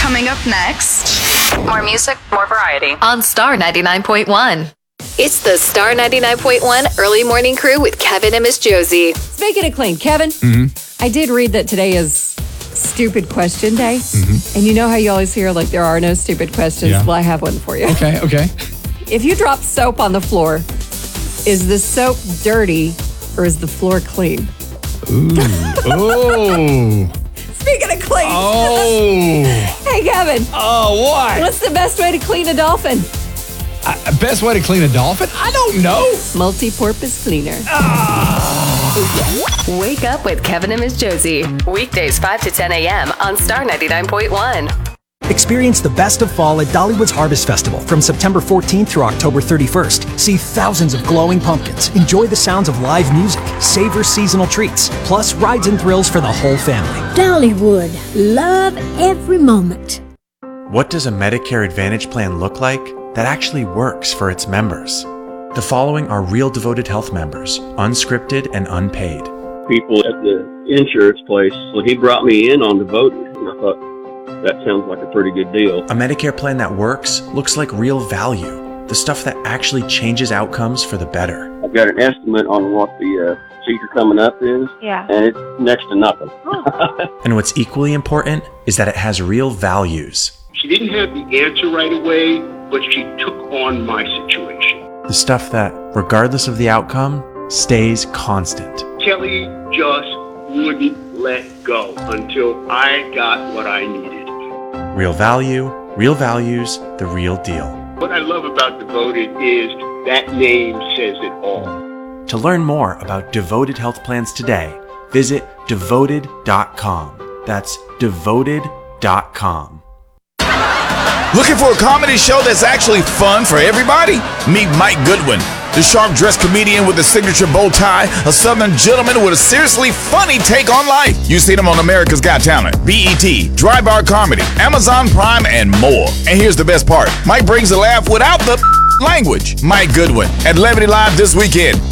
Coming up next. More music, more variety. On Star 99.1. It's the Star 99.1 Early Morning Crew with Kevin and Miss Josie. Speaking of clean, Kevin, I did read that today is Stupid Question Day. And you know how you always hear, like, there are no stupid questions? Yeah. Well, I have one for you. Okay. If you drop soap on the floor, is the soap dirty or is the floor clean? Oh. Speaking of clean. Oh. Hey, Kevin. Oh, what? What's the best way to clean a dolphin? Best way to clean a dolphin? I don't know. Multi-purpose cleaner. Wake up with Kevin and Miss Josie. Weekdays 5 to 10 a.m. on Star 99.1. Experience the best of fall at Dollywood's Harvest Festival from September 14th through October 31st. See thousands of glowing pumpkins, enjoy the sounds of live music, savor seasonal treats, plus rides and thrills for the whole family. Dollywood, love every moment. What does a Medicare Advantage plan look like that actually works for its members? The following are real Devoted Health members, unscripted and unpaid. People at the insurance place, so he brought me in on Devoted, and I thought, that sounds like a pretty good deal. A Medicare plan that works looks like real value, the stuff that actually changes outcomes for the better. I've got an estimate on what the procedure coming up is, and it's next to nothing. And what's equally important is that it has real values. She didn't have the answer right away, but she took on my situation. The stuff that, regardless of the outcome, stays constant. Kelly just wouldn't let go until I got what I needed. Real value, real values, the real deal. What I love about Devoted is that name says it all. To learn more about Devoted Health Plans today, visit devoted.com. That's devoted.com. Looking for a comedy show that's actually fun for everybody? Meet Mike Goodwin, the sharp-dressed comedian with a signature bow tie, a southern gentleman with a seriously funny take on life. You've seen him on America's Got Talent, BET, Dry Bar Comedy, Amazon Prime, and more. And here's the best part. Mike brings a laugh without the language. Mike Goodwin at Levity Live this weekend.